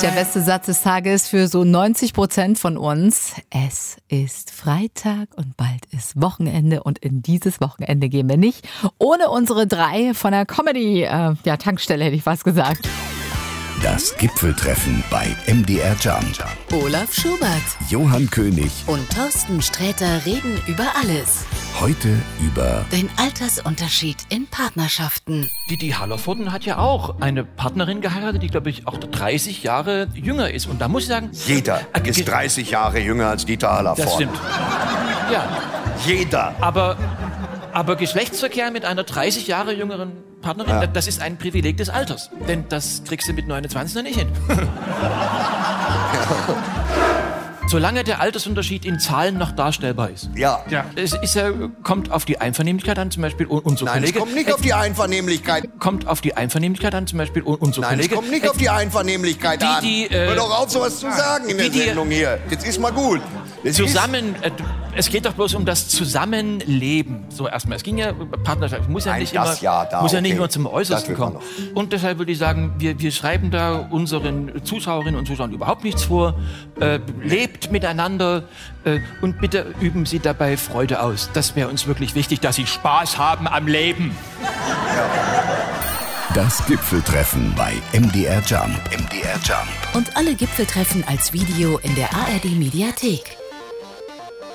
Der beste Satz des Tages für so 90% von uns. Es ist Freitag und bald ist Wochenende und in dieses Wochenende gehen wir nicht ohne unsere 3 von der Comedy-Tankstelle, hätte ich fast gesagt. Das Gipfeltreffen bei MDR Jump. Olaf Schubert, Johann König und Thorsten Sträter reden über alles. heute über Den Altersunterschied in Partnerschaften. Die Hallervorden hat ja auch eine Partnerin geheiratet, die, glaube ich, auch 30 Jahre jünger ist. Und da muss ich sagen... Jeder ist 30 Jahre jünger als Dieter Hallervorden. Das stimmt. Ja, Jeder. aber Geschlechtsverkehr mit einer 30 Jahre jüngeren Partnerin, das ist ein Privileg des Alters. Denn das kriegst du mit 29 noch nicht hin. Solange der Altersunterschied in Zahlen noch darstellbar ist. Ja. Es ist kommt auf die Einvernehmlichkeit an, zum Beispiel unser Nein, Kollege... es kommt nicht auf die Einvernehmlichkeit. Kommt auf die Einvernehmlichkeit an, zum Beispiel unser Nein, es Kollege... kommt nicht auf die Einvernehmlichkeit an. Hör doch auf, sowas zu sagen in der Sendung hier. Jetzt ist mal gut. Es geht doch bloß um das Zusammenleben. So erstmal. Es ging ja Partnerschaft. Muss ja Nein, nicht das immer, ja, da, muss ja okay. nicht immer zum Äußersten Das will kommen. man noch. Und deshalb würde ich sagen, wir schreiben da unseren Zuschauerinnen und Zuschauern überhaupt nichts vor. Lebt miteinander und bitte üben Sie dabei Freude aus. Das wäre uns wirklich wichtig, dass Sie Spaß haben am Leben. das Gipfeltreffen bei MDR Jump. MDR Jump. Und alle Gipfeltreffen als Video in der ARD Mediathek.